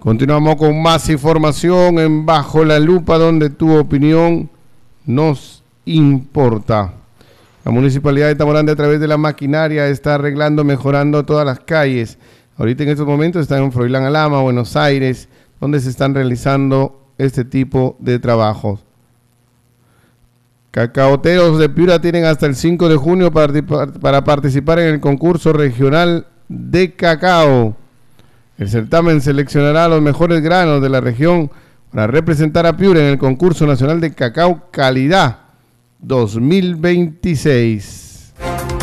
Continuamos con más información en Bajo la Lupa, donde tu opinión nos importa. La Municipalidad de Tamborante, a través de la maquinaria, está arreglando, mejorando todas las calles. Ahorita en estos momentos están en Froilán Alama, Buenos Aires, donde se están realizando este tipo de trabajos. Cacaoteros de Piura tienen hasta el 5 de junio para participar en el concurso regional de cacao. El certamen seleccionará a los mejores granos de la región para representar a Piura en el concurso nacional de cacao calidad 2026.